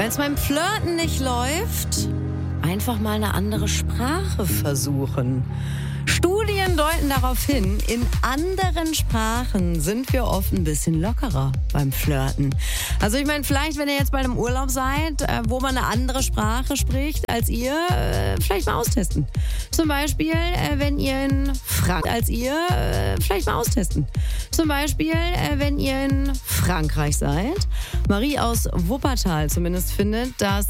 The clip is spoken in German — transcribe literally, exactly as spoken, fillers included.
Wenn es beim Flirten nicht läuft, einfach mal eine andere Sprache versuchen. Studien deuten darauf hin, in anderen Sprachen sind wir oft ein bisschen lockerer beim Flirten. Also ich meine, vielleicht, wenn ihr jetzt bei einem Urlaub seid, äh, wo man eine andere Sprache spricht als ihr, äh, vielleicht mal austesten. Zum Beispiel, äh, wenn ihr in Frank als ihr, äh, vielleicht mal austesten. Zum Beispiel, äh, wenn ihr in Frankreich seid. Marie aus Wuppertal zumindest findet, dass